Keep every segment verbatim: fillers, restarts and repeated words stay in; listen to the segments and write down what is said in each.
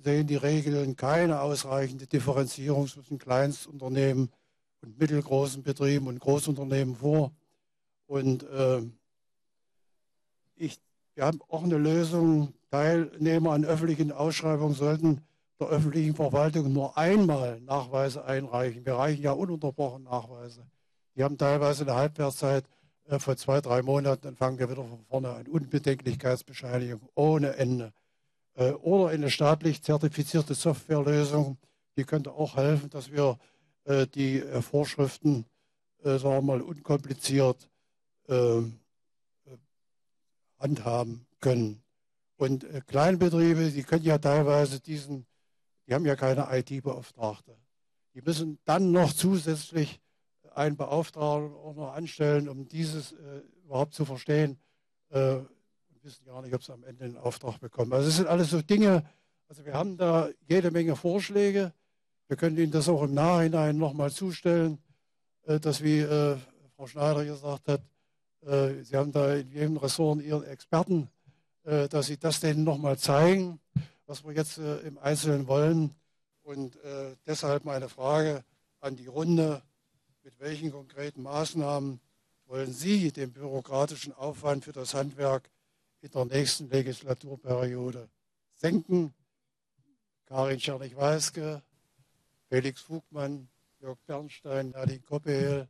sehen die Regeln keine ausreichende Differenzierung zwischen Kleinstunternehmen und mittelgroßen Betrieben und Großunternehmen vor. Und äh, ich, wir haben auch eine Lösung, Teilnehmer an öffentlichen Ausschreibungen sollten der öffentlichen Verwaltung nur einmal Nachweise einreichen. Wir reichen ja ununterbrochen Nachweise. Die haben teilweise eine Halbwertszeit äh, von zwei, drei Monaten, dann fangen wir wieder von vorne an. Unbedenklichkeitsbescheinigung ohne Ende. Äh, oder eine staatlich zertifizierte Softwarelösung, die könnte auch helfen, dass wir äh, die äh, Vorschriften, äh, sagen wir mal, unkompliziert äh, handhaben können. Und äh, Kleinbetriebe, die können ja teilweise diesen, die haben ja keine I T-Beauftragte. Die müssen dann noch zusätzlich einen Beauftragten auch noch anstellen, um dieses äh, überhaupt zu verstehen. Äh, und wissen gar nicht, ob sie am Ende einen Auftrag bekommen. Also es sind alles so Dinge, also wir haben da jede Menge Vorschläge. Wir können Ihnen das auch im Nachhinein nochmal zustellen, äh, dass wie äh, Frau Schneider gesagt hat, äh, Sie haben da in jedem Ressort Ihren Experten, äh, dass Sie das denen nochmal zeigen, was wir jetzt äh, im Einzelnen wollen. Und äh, deshalb meine Frage an die Runde, mit welchen konkreten Maßnahmen wollen Sie den bürokratischen Aufwand für das Handwerk in der nächsten Legislaturperiode senken? Karin Czernych-Weiske, Felix Fugmann, Jörg Bernstein, Nadine Koppel,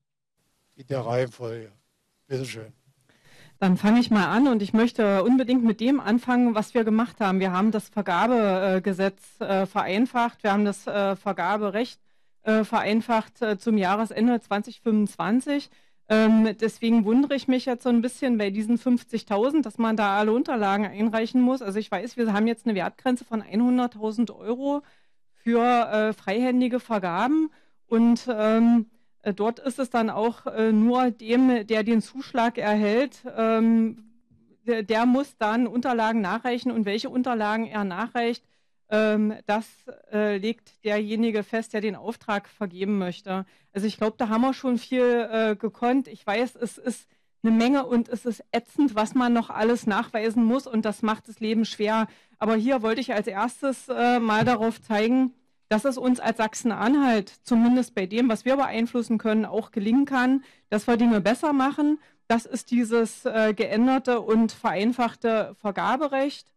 in der Reihenfolge. Bitte schön. Dann fange ich mal an und ich möchte unbedingt mit dem anfangen, was wir gemacht haben. Wir haben das Vergabegesetz äh, vereinfacht, wir haben das äh, Vergaberecht äh, vereinfacht äh, zum Jahresende zwanzig fünfundzwanzig. Ähm, deswegen wundere ich mich jetzt so ein bisschen bei diesen fünfzigtausend, dass man da alle Unterlagen einreichen muss. Also ich weiß, wir haben jetzt eine Wertgrenze von hunderttausend Euro für äh, freihändige Vergaben und ähm, dort ist es dann auch äh, nur dem, der den Zuschlag erhält, ähm, der, der muss dann Unterlagen nachreichen und welche Unterlagen er nachreicht, ähm, das äh, legt derjenige fest, der den Auftrag vergeben möchte. Also ich glaube, da haben wir schon viel äh, gekonnt. Ich weiß, es ist eine Menge und es ist ätzend, was man noch alles nachweisen muss und das macht das Leben schwer. Aber hier wollte ich als erstes äh, mal darauf zeigen, dass es uns als Sachsen-Anhalt, zumindest bei dem, was wir beeinflussen können, auch gelingen kann, dass wir Dinge besser machen. Das ist dieses äh, geänderte und vereinfachte Vergaberecht.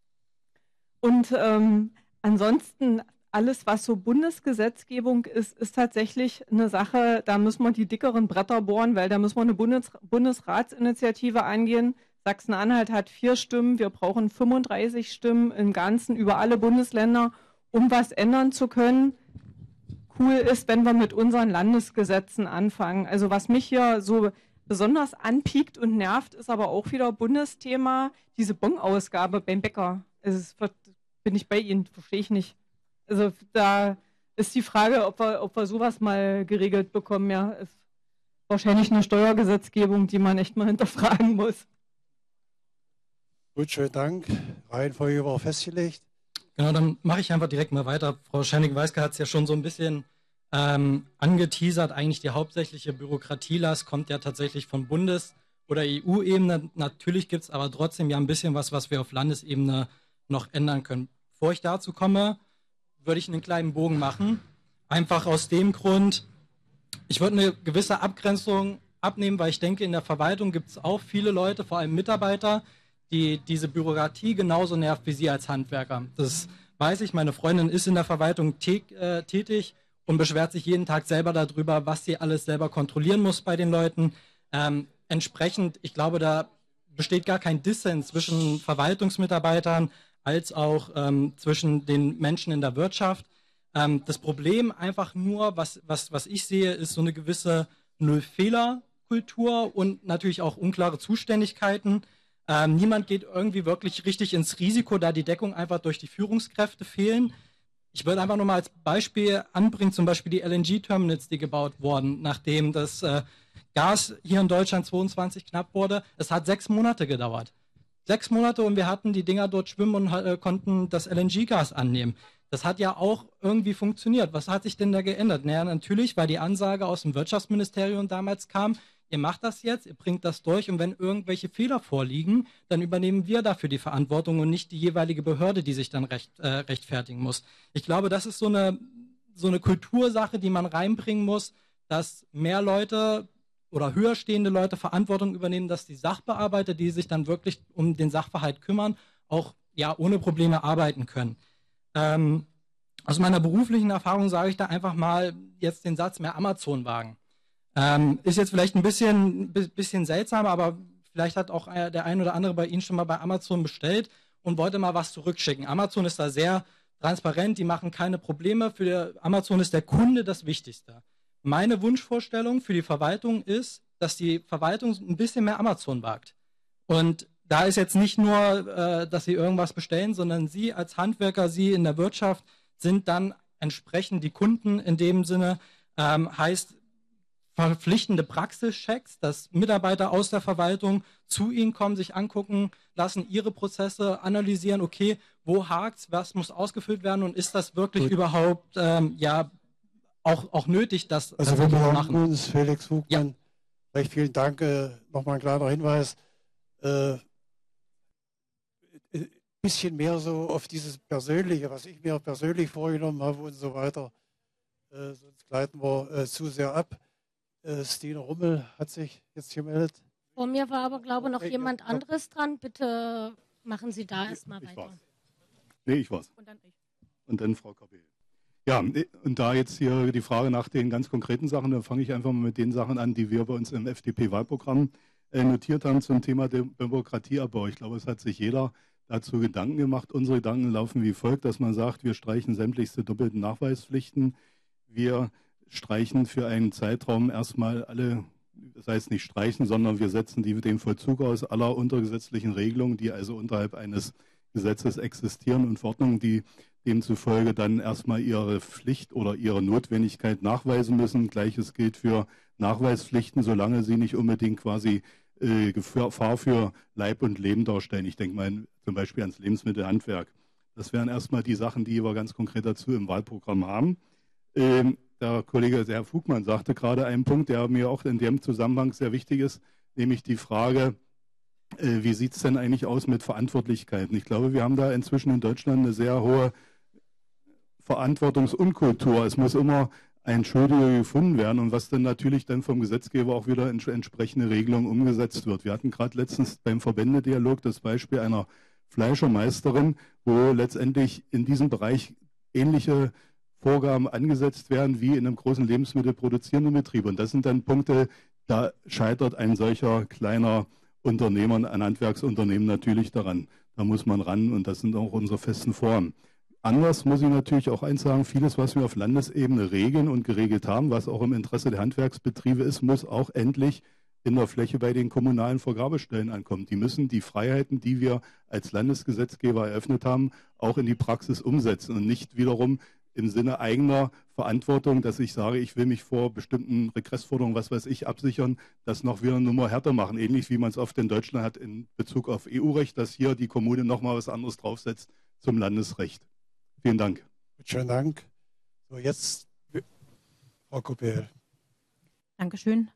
Und ähm, ansonsten alles, was so Bundesgesetzgebung ist, ist tatsächlich eine Sache, da müssen wir die dickeren Bretter bohren, weil da müssen wir eine Bundes Bundesratsinitiative angehen. Sachsen-Anhalt hat vier Stimmen, wir brauchen fünfunddreißig Stimmen im Ganzen über alle Bundesländer, um was ändern zu können. Cool ist, wenn wir mit unseren Landesgesetzen anfangen. Also was mich hier so besonders anpiekt und nervt, ist aber auch wieder Bundesthema, diese Bon-Ausgabe beim Bäcker. Also es wird, bin ich bei Ihnen, verstehe ich nicht. Also da ist die Frage, ob wir, ob wir sowas mal geregelt bekommen. Ja, ist wahrscheinlich eine Steuergesetzgebung, die man echt mal hinterfragen muss. Gut, schönen Dank. Reihenfolge war festgelegt. Genau, dann mache ich einfach direkt mal weiter. Frau Czernych-Weiske hat es ja schon so ein bisschen ähm, angeteasert. Eigentlich die hauptsächliche Bürokratielast kommt ja tatsächlich von Bundes- oder E U-Ebene. Natürlich gibt es aber trotzdem ja ein bisschen was, was wir auf Landesebene noch ändern können. Bevor ich dazu komme, würde ich einen kleinen Bogen machen. Einfach aus dem Grund, ich würde eine gewisse Abgrenzung abnehmen, weil ich denke, in der Verwaltung gibt es auch viele Leute, vor allem Mitarbeiter, die diese Bürokratie genauso nervt wie Sie als Handwerker. Das weiß ich, meine Freundin ist in der Verwaltung äh, tätig und beschwert sich jeden Tag selber darüber, was sie alles selber kontrollieren muss bei den Leuten. Ähm, entsprechend, ich glaube, da besteht gar kein Dissens zwischen Verwaltungsmitarbeitern als auch ähm, zwischen den Menschen in der Wirtschaft. Ähm, das Problem einfach nur, was, was, was ich sehe, ist so eine gewisse Null-Fehler-Kultur und natürlich auch unklare Zuständigkeiten. Ähm, niemand geht irgendwie wirklich richtig ins Risiko, da die Deckung einfach durch die Führungskräfte fehlen. Ich würde einfach nur mal als Beispiel anbringen, zum Beispiel die L N G-Terminals, die gebaut wurden, nachdem das äh, Gas hier in Deutschland zweiundzwanzig knapp wurde. Es hat sechs Monate gedauert. Sechs Monate und wir hatten die Dinger dort schwimmen und äh, konnten das L N G-Gas annehmen. Das hat ja auch irgendwie funktioniert. Was hat sich denn da geändert? Naja, natürlich, weil die Ansage aus dem Wirtschaftsministerium damals kam, ihr macht das jetzt, ihr bringt das durch und wenn irgendwelche Fehler vorliegen, dann übernehmen wir dafür die Verantwortung und nicht die jeweilige Behörde, die sich dann recht, äh, rechtfertigen muss. Ich glaube, das ist so eine, so eine Kultursache, die man reinbringen muss, dass mehr Leute oder höher stehende Leute Verantwortung übernehmen, dass die Sachbearbeiter, die sich dann wirklich um den Sachverhalt kümmern, auch ja ohne Probleme arbeiten können. Ähm, aus meiner beruflichen Erfahrung sage ich da einfach mal jetzt den Satz, mehr Amazon wagen. Ähm, ist jetzt vielleicht ein bisschen, bisschen seltsam, aber vielleicht hat auch der ein oder andere bei Ihnen schon mal bei Amazon bestellt und wollte mal was zurückschicken. Amazon ist da sehr transparent, die machen keine Probleme. Für Amazon ist der Kunde das Wichtigste. Meine Wunschvorstellung für die Verwaltung ist, dass die Verwaltung ein bisschen mehr Amazon wagt. Und da ist jetzt nicht nur, äh, dass Sie irgendwas bestellen, sondern Sie als Handwerker, Sie in der Wirtschaft sind dann entsprechend die Kunden in dem Sinne, ähm, heißt verpflichtende Praxischecks, dass Mitarbeiter aus der Verwaltung zu Ihnen kommen, sich angucken lassen, Ihre Prozesse analysieren, okay, wo hakt's, was muss ausgefüllt werden und ist das wirklich Gut. überhaupt ähm, ja auch, auch nötig, das also wir bedanken uns, Felix Hugmann. Ja. Recht vielen Dank. Äh, Nochmal ein kleiner Hinweis. Äh, ein bisschen mehr so auf dieses Persönliche, was ich mir persönlich vorgenommen habe und so weiter. Äh, sonst gleiten wir äh, zu sehr ab. Äh, Stine Rummel hat sich jetzt gemeldet. Vor mir war aber, glaube ich, noch jemand anderes dran. Bitte machen Sie da erstmal weiter. War's. Nee, ich war's. Und dann ich. Und dann Frau Kapel. Ja, und da jetzt hier die Frage nach den ganz konkreten Sachen, dann fange ich einfach mal mit den Sachen an, die wir bei uns im F D P-Wahlprogramm äh, notiert haben zum Thema Bürokratieabbau. Ich glaube, es hat sich jeder dazu Gedanken gemacht. Unsere Gedanken laufen wie folgt, dass man sagt, wir streichen sämtlichste doppelten Nachweispflichten. Wir streichen für einen Zeitraum erstmal alle, das heißt nicht streichen, sondern wir setzen die, den Vollzug aus aller untergesetzlichen Regelungen, die also unterhalb eines Gesetzes existieren und Verordnungen, die demzufolge dann erstmal ihre Pflicht oder ihre Notwendigkeit nachweisen müssen. Gleiches gilt für Nachweispflichten, solange sie nicht unbedingt quasi äh, Gefahr für Leib und Leben darstellen. Ich denke mal zum Beispiel ans Lebensmittelhandwerk. Das wären erstmal die Sachen, die wir ganz konkret dazu im Wahlprogramm haben. Ähm, der Kollege Herr Fugmann sagte gerade einen Punkt, der mir auch in dem Zusammenhang sehr wichtig ist, nämlich die Frage, äh, wie sieht es denn eigentlich aus mit Verantwortlichkeiten? Ich glaube, wir haben da inzwischen in Deutschland eine sehr hohe Verantwortungsunkultur. Es muss immer ein Schuldiger gefunden werden und was dann natürlich dann vom Gesetzgeber auch wieder in entsprechende Regelungen umgesetzt wird. Wir hatten gerade letztens beim Verbändedialog das Beispiel einer Fleischermeisterin, wo letztendlich in diesem Bereich ähnliche Vorgaben angesetzt werden wie in einem großen lebensmittelproduzierenden Betrieb. Und das sind dann Punkte, da scheitert ein solcher kleiner Unternehmer, ein Handwerksunternehmen natürlich daran. Da muss man ran und das sind auch unsere festen Formen. Anders muss ich natürlich auch eins sagen, vieles, was wir auf Landesebene regeln und geregelt haben, was auch im Interesse der Handwerksbetriebe ist, muss auch endlich in der Fläche bei den kommunalen Vergabestellen ankommen. Die müssen die Freiheiten, die wir als Landesgesetzgeber eröffnet haben, auch in die Praxis umsetzen und nicht wiederum im Sinne eigener Verantwortung, dass ich sage, ich will mich vor bestimmten Regressforderungen, was weiß ich, absichern, das noch wieder eine Nummer härter machen. Ähnlich wie man es oft in Deutschland hat in Bezug auf E U-Recht, dass hier die Kommune nochmal was anderes draufsetzt zum Landesrecht. Vielen Dank. Schönen Dank. So, jetzt Frau Kopel. Dankeschön.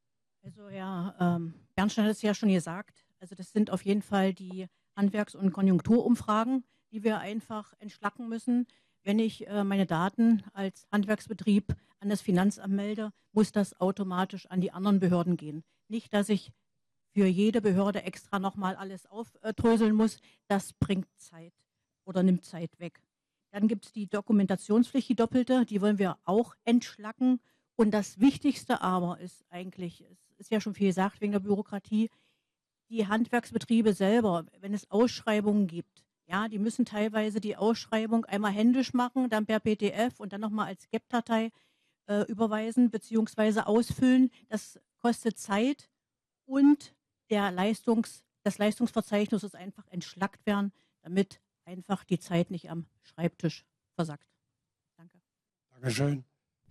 Also Herr ähm, Bernstein hat es ja schon gesagt, also das sind auf jeden Fall die Handwerks- und Konjunkturumfragen, die wir einfach entschlacken müssen. Wenn ich äh, meine Daten als Handwerksbetrieb an das Finanzamt melde, muss das automatisch an die anderen Behörden gehen. Nicht, dass ich für jede Behörde extra nochmal alles aufdröseln muss. Das bringt Zeit oder nimmt Zeit weg. Dann gibt es die Dokumentationspflicht, die doppelte, die wollen wir auch entschlacken. Und das Wichtigste aber ist eigentlich, es ist ja schon viel gesagt wegen der Bürokratie, die Handwerksbetriebe selber, wenn es Ausschreibungen gibt, ja, die müssen teilweise die Ausschreibung einmal händisch machen, dann per P D F und dann nochmal als G E P-Datei äh, überweisen bzw. ausfüllen. Das kostet Zeit und der Leistungs, das Leistungsverzeichnis muss einfach entschlackt werden, damit einfach die Zeit nicht am Schreibtisch versackt. Danke. Dankeschön.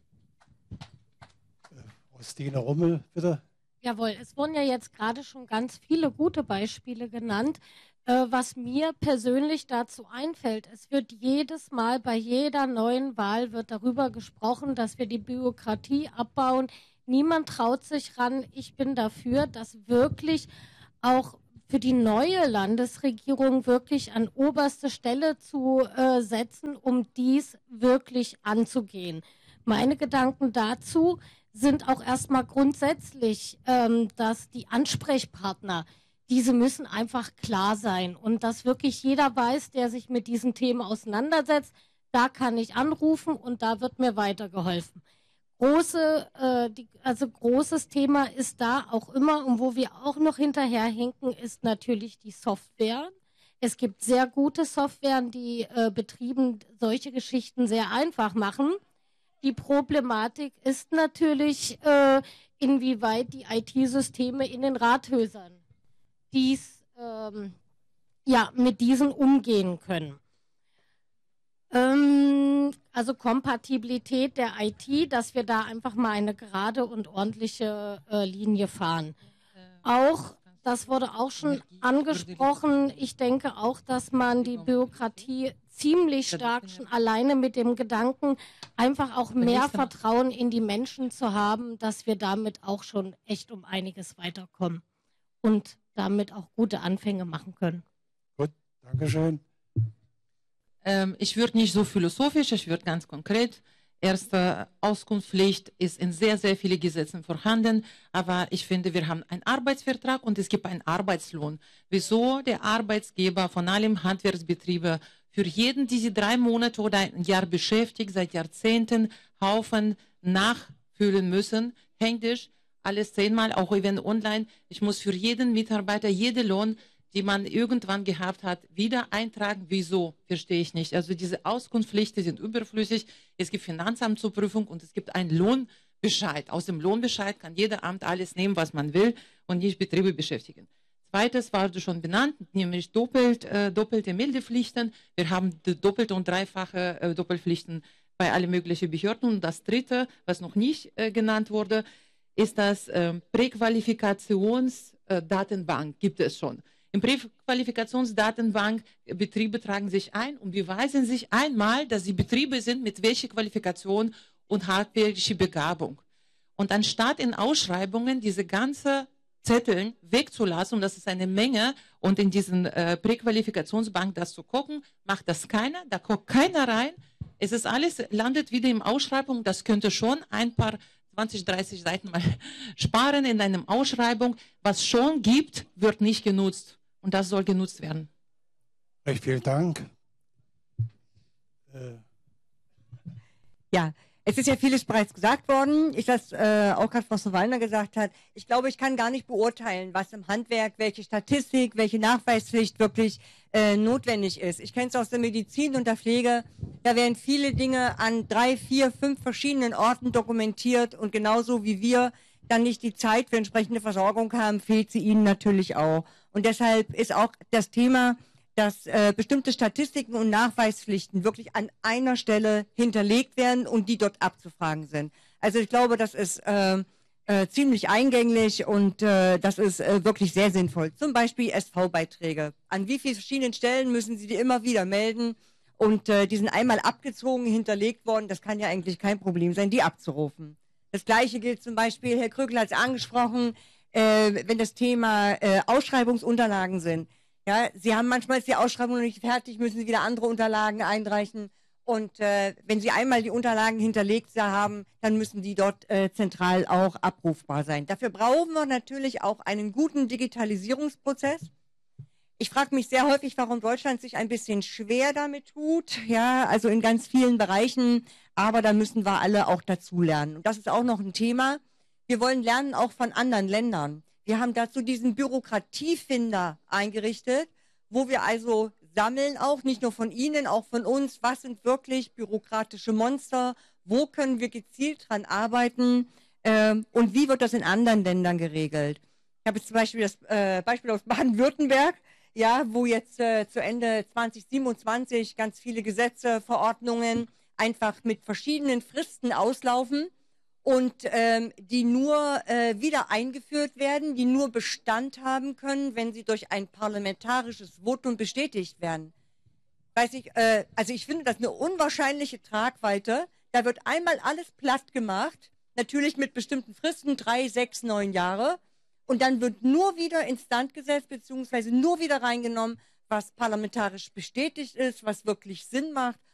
Frau Stine Rummel, bitte. Jawohl, es wurden ja jetzt gerade schon ganz viele gute Beispiele genannt. Äh, was mir persönlich dazu einfällt, es wird jedes Mal bei jeder neuen Wahl wird darüber gesprochen, dass wir die Bürokratie abbauen. niemand traut sich ran. Ich bin dafür, dass wirklich auch für die neue Landesregierung wirklich an oberste Stelle zu äh, setzen, um dies wirklich anzugehen. Meine Gedanken dazu sind auch erstmal grundsätzlich, ähm, dass die Ansprechpartner, diese müssen einfach klar sein und dass wirklich jeder weiß, der sich mit diesen Themen auseinandersetzt, da kann ich anrufen und da wird mir weitergeholfen. Große, äh, die, also großes Thema ist da auch immer, und wo wir auch noch hinterherhinken, ist natürlich die Software. Es gibt sehr gute Softwaren, die äh, Betrieben solche Geschichten sehr einfach machen. Die Problematik ist natürlich, äh, inwieweit die I T-Systeme in den Rathäusern dies, ähm, ja, mit diesen umgehen können. Ähm, also Kompatibilität der I T, dass wir da einfach mal eine gerade und ordentliche äh, Linie fahren. Auch, das wurde auch schon angesprochen, ich denke auch, dass man die Bürokratie ziemlich stark schon alleine mit dem Gedanken, einfach auch mehr Vertrauen in die Menschen zu haben, dass wir damit auch schon echt um einiges weiterkommen und damit auch gute Anfänge machen können. Gut, Dankeschön. Ähm, ich würde nicht so philosophisch, ich würde ganz konkret. Erste Auskunftspflicht ist in sehr, sehr vielen Gesetzen vorhanden, aber ich finde, wir haben einen Arbeitsvertrag und es gibt einen Arbeitslohn. Wieso der Arbeitsgeber von allen Handwerksbetrieben für jeden diese drei Monate oder ein Jahr beschäftigt, seit Jahrzehnten Haufen nachfüllen müssen, händisch, alles zehnmal, auch even online. Ich muss für jeden Mitarbeiter, jeden Lohn, die man irgendwann gehabt hat, wieder eintragen. Wieso? Verstehe ich nicht. Also diese Auskunftspflichten sind überflüssig. Es gibt Finanzamt zur Prüfung und es gibt einen Lohnbescheid. Aus dem Lohnbescheid kann jeder Amt alles nehmen, was man will und nicht Betriebe beschäftigen. Zweites war schon benannt, nämlich doppelt, äh, doppelte Meldepflichten. Wir haben doppelte und dreifache äh, Doppelpflichten bei allen möglichen Behörden. Und das Dritte, was noch nicht äh, genannt wurde, ist das äh, Präqualifikationsdatenbank. Äh, gibt es schon. Im Präqualifikationsdatenbank Betriebe tragen sich ein und beweisen sich einmal, dass sie Betriebe sind mit welcher Qualifikation und handwerkliche Begabung. Und anstatt in Ausschreibungen diese ganze Zetteln wegzulassen, und das ist eine Menge, und in diesen äh, Präqualifikationsbank das zu gucken, macht das keiner, da guckt keiner rein. Es ist alles, landet wieder in Ausschreibung, das könnte schon ein paar zwanzig, dreißig Seiten mal sparen in einer Ausschreibung. Was schon gibt, wird nicht genutzt. Und das soll genutzt werden. Recht vielen Dank. Äh. Ja, es ist ja vieles bereits gesagt worden. Ich das äh, auch gerade Frau Wallner gesagt hat. Ich glaube, ich kann gar nicht beurteilen, was im Handwerk, welche Statistik, welche Nachweispflicht wirklich äh, notwendig ist. Ich kenne es aus der Medizin und der Pflege. Da werden viele Dinge an drei, vier, fünf verschiedenen Orten dokumentiert und genauso wie wir dann nicht die Zeit für entsprechende Versorgung haben, fehlt sie ihnen natürlich auch. Und deshalb ist auch das Thema, dass äh, bestimmte Statistiken und Nachweispflichten wirklich an einer Stelle hinterlegt werden und die dort abzufragen sind. Also ich glaube, das ist äh, äh, ziemlich eingänglich und äh, das ist äh, wirklich sehr sinnvoll. Zum Beispiel S V-Beiträge. An wie vielen verschiedenen Stellen müssen Sie die immer wieder melden? Und äh, die sind einmal abgezogen, hinterlegt worden. Das kann ja eigentlich kein Problem sein, die abzurufen. Das Gleiche gilt zum Beispiel, Herr Krögel hat es angesprochen, äh, wenn das Thema äh, Ausschreibungsunterlagen sind. Ja, Sie haben manchmal ist die Ausschreibung noch nicht fertig, müssen Sie wieder andere Unterlagen einreichen. Und äh, wenn Sie einmal die Unterlagen hinterlegt haben, dann müssen die dort äh, zentral auch abrufbar sein. Dafür brauchen wir natürlich auch einen guten Digitalisierungsprozess. Ich frage mich sehr häufig, warum Deutschland sich ein bisschen schwer damit tut. Ja, also in ganz vielen Bereichen. Aber da müssen wir alle auch dazulernen. Und das ist auch noch ein Thema. Wir wollen lernen auch von anderen Ländern. Wir haben dazu diesen Bürokratiefinder eingerichtet, wo wir also sammeln auch, nicht nur von Ihnen, auch von uns, was sind wirklich bürokratische Monster, wo können wir gezielt dran arbeiten äh, und wie wird das in anderen Ländern geregelt. Ich habe jetzt zum Beispiel das äh, Beispiel aus Baden-Württemberg, ja, wo jetzt äh, zu Ende zwanzig siebenundzwanzig ganz viele Gesetze, Verordnungen einfach mit verschiedenen Fristen auslaufen. Und ähm, die nur äh, wieder eingeführt werden, die nur Bestand haben können, wenn sie durch ein parlamentarisches Votum bestätigt werden. Weiß ich, äh, also ich finde das eine unwahrscheinliche Tragweite. Da wird einmal alles platt gemacht natürlich mit bestimmten Fristen, drei, sechs, neun Jahre. Und dann wird nur wieder instand gesetzt, beziehungsweise nur wieder reingenommen, was parlamentarisch bestätigt ist, was wirklich Sinn macht.